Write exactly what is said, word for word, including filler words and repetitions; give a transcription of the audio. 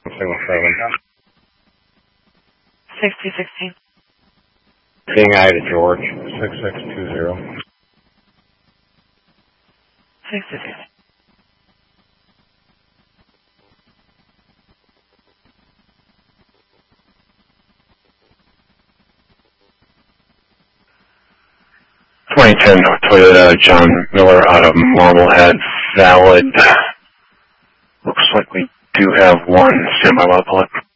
Signal seven. sixty sixteen. King I to George, six six two zero. sixty sixteen. twenty ten Toyota John Miller out of Marblehead, valid. Looks like we do have one. Stand by while I pull it.